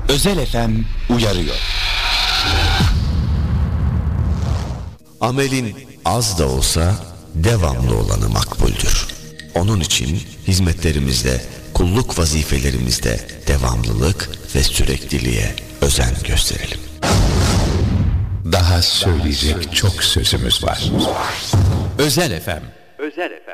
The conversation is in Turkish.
Özel FM uyarıyor. Amelin az da olsa devamlı olanı makbuldür. Onun için hizmetlerimizde, kulluk vazifelerimizde devamlılık ve sürekliliğe özen gösterelim. Daha söyleyecek çok sözümüz var. Özel FM. Özel FM.